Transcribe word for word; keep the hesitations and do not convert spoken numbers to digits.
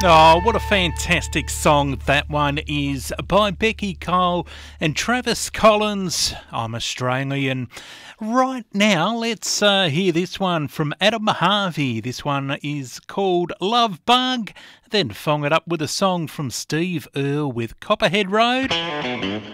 Oh, what a fantastic song that one is by Becky Cole and Travis Collins. I'm Australian. Right now, let's uh, hear this one from Adam Harvey. This one is called Love Bug. Then fong it up with a song from Steve Earle with Copperhead Road.